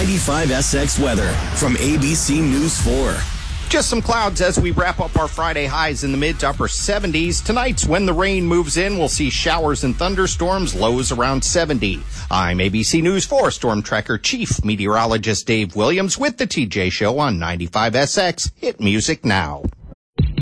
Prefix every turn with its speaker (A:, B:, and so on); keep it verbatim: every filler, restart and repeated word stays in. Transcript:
A: ninety-five S X weather from A B C News four.
B: Just some clouds as we wrap up our Friday highs in the mid to upper seventies. Tonight's when the rain moves in, we'll see showers and thunderstorms, lows around seventy. I'm A B C News four Storm Tracker Chief Meteorologist Dave Williams with the T J Show on ninety-five S X. Hit music now.